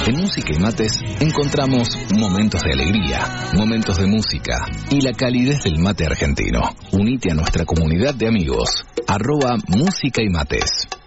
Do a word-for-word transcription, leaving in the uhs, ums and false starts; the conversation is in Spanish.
En Música y Mates encontramos momentos de alegría, momentos de música y la calidez del mate argentino. Unite a nuestra comunidad de amigos. Arroba Música y Mates.